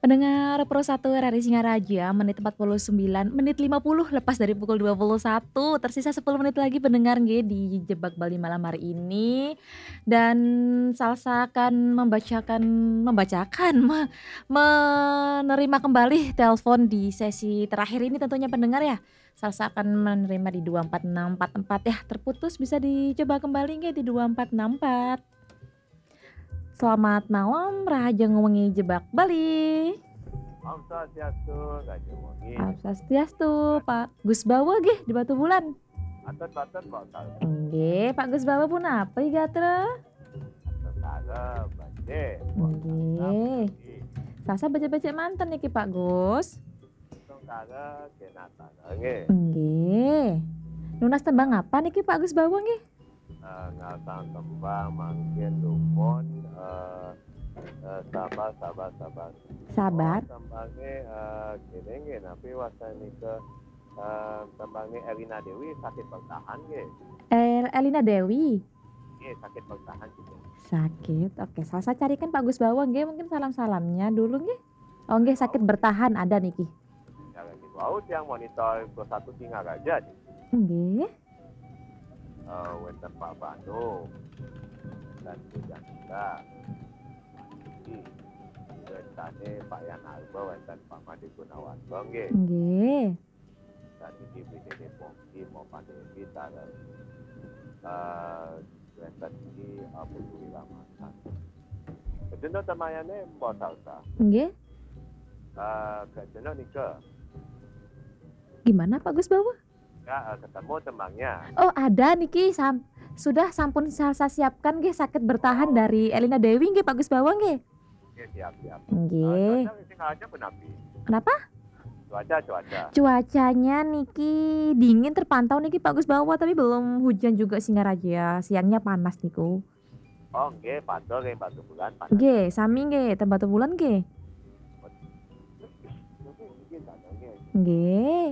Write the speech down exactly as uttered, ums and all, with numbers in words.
Pendengar Pro satu R R I Singaraja, menit empat puluh sembilan, menit lima puluh lepas dari pukul dua puluh satu, tersisa sepuluh menit lagi pendengar nggih di Jebak Bali malam hari ini. Dan Salsa akan membacakan membacakan, me menerima kembali telepon di sesi terakhir ini tentunya pendengar ya. Salsa akan menerima di dua empat enam empat empat ya, terputus bisa dicoba kembali nggih di dua empat enam empat. Selamat malam, Rahaja Nguwengi Jebak Bali. Om Swastiastu, Gajah Wengi. Om Swastiastu, Pak Gus Bawa nggih di Batu Bulan. Atur-atur kok tau. Nggih, Pak Gus Bawa punapa ieu gatra? Atur kare bace. Nggih. Salsa baca-baca manten niki Pak Gus. Untung kare kenatan nggih. Nggih. Nunas tembang apa niki Pak Gus Bawa nggih? Eh ngasang tembang mangkin lumon eh eh sabar sabar sabar. Sabar. Oh, tembangnya eh kene nggih napi wasani ke eh tembangnya Elina Dewi sakit bertahan nggih. El Elina Dewi. Nggih, sakit bertahan juga. Sakit. Oke, Salsa carikan Pak Gus Bawa nggih mungkin salam-salamnya dulu nggih. Oh nggih sakit bertahan ada niki. Jangan dibaut yang monitor Pro satu Singaraja nih. Nggih. Eh wonten Pak Banu dan Bu Janika. Wentane Pak Yan Alba wonten Pak Madi Gunawan nggih. Nggih. Dan iki B D D Pongki mau pandemi sareng eh wonten iki Abu Dwi Ramadan. Kedene tamayane mbok Salsa. Nggih. Eh kedene nika. Gimana Pak Gus Bawa? Ya, ketemu tembangnya. Oh ada niki sam sudah sampun Salsa siapkan nggih sakit bertahan dari Elina Dewi nggih Pak Gus Bawa nggih. Oke, siap siap. Nggih. Cuaca sing aja penapi. Kenapa? Cuaca cuaca. Cuacanya niki dingin terpantau niki Pak Gus Bawa tapi belum hujan juga Singaraja. Siangnya panas niku. Oh nggih, padha nggih Batu Bulan panas. Nggih, sami nggih teng Batu Bulan nggih. Nggih, tak ada nggih. Nggih.